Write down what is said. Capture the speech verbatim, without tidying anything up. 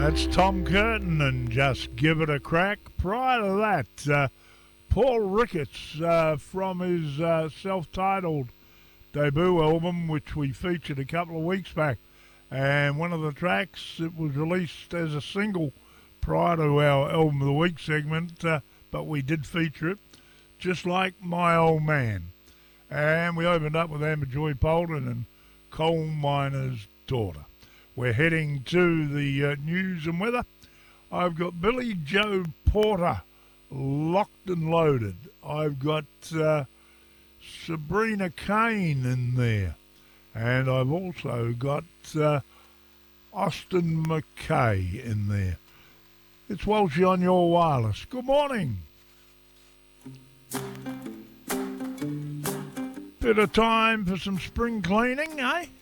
That's Tom Curtin and Just Give It a Crack. Prior to that, uh, Paul Ricketts uh, from his uh, self-titled debut album, which we featured a couple of weeks back. And one of the tracks, it was released as a single prior to our Album of the Week segment, uh, but we did feature it, Just Like My Old Man. And we opened up with Amber Joy Polden and Coal Miner's Daughter. We're heading to the uh, news and weather. I've got Billy Joe Porter locked and loaded. I've got uh, Sabrina Kane in there. And I've also got uh, Austin McKay in there. It's Welshie on your wireless. Good morning. Bit of time for some spring cleaning, eh?